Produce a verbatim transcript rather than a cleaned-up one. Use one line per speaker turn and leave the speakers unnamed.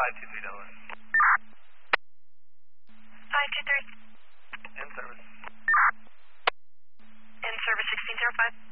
five two three Delaware.
five two three.
In service.
In service sixteen zero five.